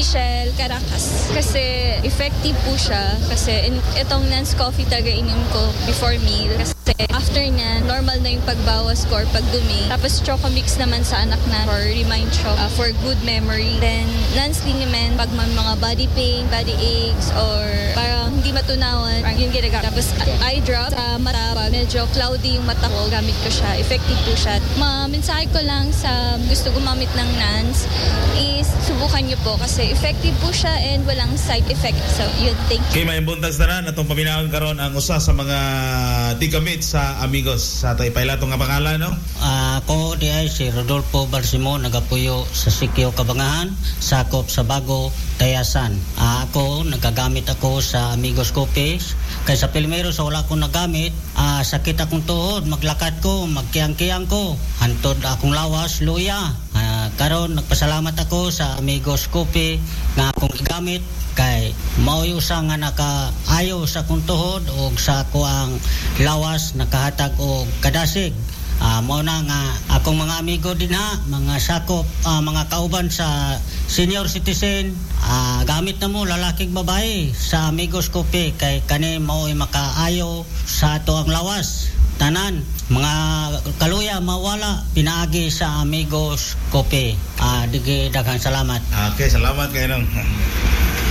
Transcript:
Michelle Caracas. Kasi effective po siya. Kasi itong Nance Coffee talaga inom ko before meal. Kasi after niya, normal na yung pagbawas ko or pagdumi. Tapos Chocomix naman sa anak na for remind siya for good memory. Then Nance Liniment, pag may mga body pain, body aches, or parang hindi matunawan, parang yun ginagamit. Tapos eye drop sa mata, pag medyo cloudy yung mata ko, gamit ko siya. Effective po siya. Mensahe ko lang sa gusto gumamit ng Nance is subukan niyo po kasi effective po siya and walang side effect. So yun, thank you. Okay, may buntas na atong paminahon karon ang usa sa mga tikamit sa amigos sa Taypaylato nga pangalan, no? Ako di ay si Rodolfo Barsimo, nagapuyo sa Sikyo Kabangahan, sakop sa Bago, Tayasan. Ako nagagamit ako sa Amigos Coffees. Kay sa Pilmero sa wala ko nagamit, sakit akong tuhod, maglakad ko, magkiyang-kiyang ko, hantod akong lawas, luya. Karon nagpasalamat ako sa Amigos Coffee nga akong gigamit kay mao usa nga nakaayo sa akong tuhod o sa kuang lawas nakahatag og kadasig. Mao na nga akong mga amigo din ha, mga sakop, mga kauban sa senior citizen, gamit na mo lalaking babae sa Amigos Coffee kay kani mao'y makaayo sa ato ang lawas. Tanan, mga kaluya mawala pinaagi sa Amigos Coffee. Digi daghang salamat. Okay, salamat kayo nung.